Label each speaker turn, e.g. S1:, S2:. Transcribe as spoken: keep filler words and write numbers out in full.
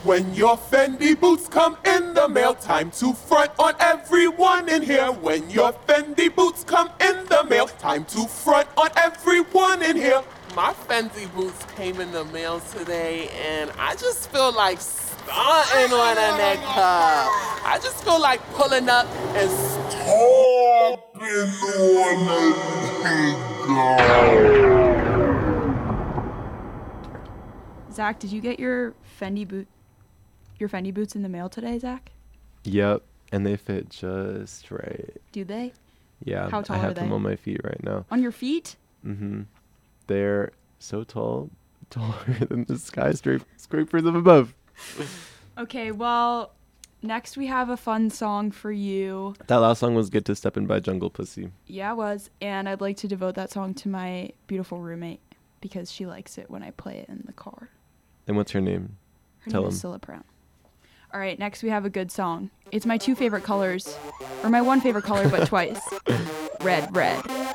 S1: When your Fendi boots come in the mail, time to front on everyone in here. When your Fendi boots come in the mail, time to front on everyone in here.
S2: My Fendi boots came in the mail today, and I just feel like stunting on a nigga. I just feel like pulling up and stomping on a nigga.
S3: Zach, did you get your Fendi boot, your Fendi boots in the mail today, Zach?
S4: Yep, and they fit just right.
S3: Do they?
S4: Yeah,
S3: How tall
S4: I have
S3: are they?
S4: them on my feet right now.
S3: On your feet?
S4: Mm-hmm. They're so tall, taller than the skyscrapers up above.
S3: Okay, well, next we have a fun song for you.
S4: That last song was Get to Steppin' by Jungle Pussy.
S3: Yeah, it was. And I'd like to devote that song to my beautiful roommate because she likes it when I play it in the car.
S4: And what's her name?
S3: Her
S4: Tell
S3: name
S4: him.
S3: is Scylla Brown. All right, next we have a good song. It's my two favorite colors, or my one favorite color, but twice. Red, red.